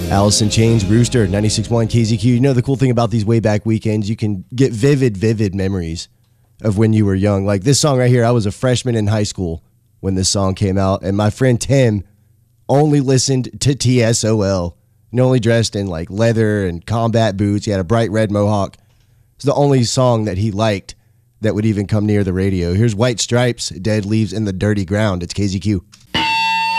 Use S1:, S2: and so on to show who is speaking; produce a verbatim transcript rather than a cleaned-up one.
S1: Alice in Chains, Rooster, ninety-six point one K Z Q. You know the cool thing about these way back weekends, you can get vivid, vivid memories of when you were young. Like this song right here, I was a freshman in high school when this song came out, and my friend Tim only listened to T S O L. And only dressed in like leather and combat boots. He had a bright red mohawk. It's the only song that he liked that would even come near the radio. Here's White Stripes, Dead Leaves in the Dirty Ground. It's K Z Q.